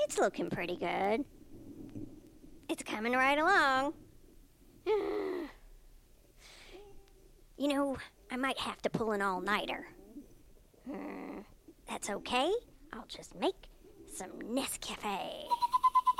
It's looking pretty good. It's coming right along. You know, I might have to pull an all-nighter. That's okay. I'll just make some Nescafe.